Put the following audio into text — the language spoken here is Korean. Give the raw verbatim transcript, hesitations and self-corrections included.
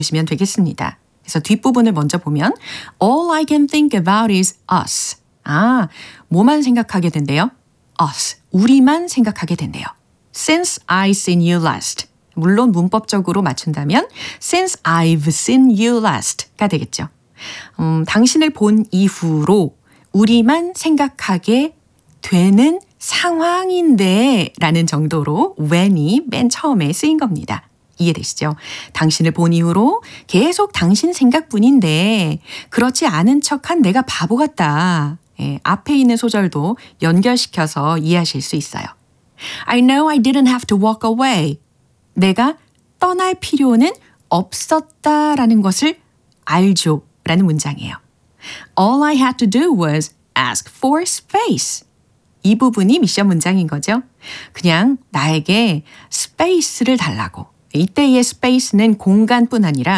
보시면 되겠습니다. 그래서 뒷부분을 먼저 보면 All I can think about is us. 아, 뭐만 생각하게 된대요? us. 우리만 생각하게 된대요. Since I seen you last. 물론 문법적으로 맞춘다면 Since I've seen you last가 되겠죠. 음, 당신을 본 이후로 우리만 생각하게 되는 상황인데 라는 정도로 when이 맨 처음에 쓰인 겁니다. 이해되시죠? 당신을 본 이후로 계속 당신 생각뿐인데 그렇지 않은 척한 내가 바보 같다. 예, 앞에 있는 소절도 연결시켜서 이해하실 수 있어요. I know I didn't have to walk away. 내가 떠날 필요는 없었다라는 것을 알죠. 라는 문장이에요. All I had to do was ask for space. 이 부분이 미션 문장인 거죠. 그냥 나에게 스페이스를 달라고. 이때의 스페이스는 공간뿐 아니라